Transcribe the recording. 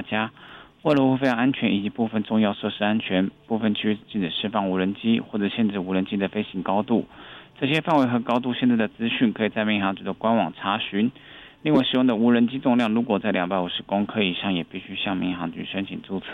家。为了维护飞航安全以及部分重要设施安全，部分区域禁止释放无人机或者限制无人机的飞行高度。这些范围和高度限制的资讯可以在民航局的官网查询。另外，使用的无人机重量如果在250公克以上，也必须向民航局申请注册。